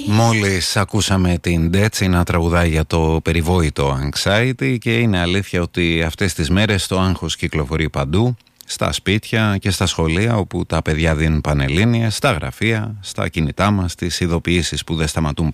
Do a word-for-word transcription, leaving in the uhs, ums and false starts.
Μόλις ακούσαμε την Ντέτσι να τραγουδάει για το περιβόητο anxiety και είναι αλήθεια ότι αυτές τις μέρες το άγχος κυκλοφορεί παντού, στα σπίτια και στα σχολεία όπου τα παιδιά δίνουν πανελλήνιες, στα γραφεία, στα κινητά μας, τις ειδοποιήσεις που δεν σταματούν